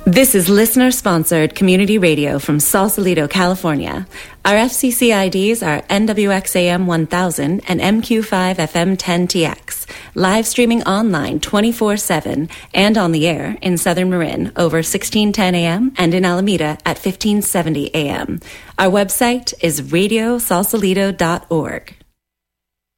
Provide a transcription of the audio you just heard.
This is listener-sponsored community radio from Sausalito, California. Our FCC IDs are NWXAM 1000 and MQ5FM 10TX. Live streaming online 24/7 and on the air in Southern Marin over 1610 AM and in Alameda at 1570 AM. Our website is radiosausalito.org.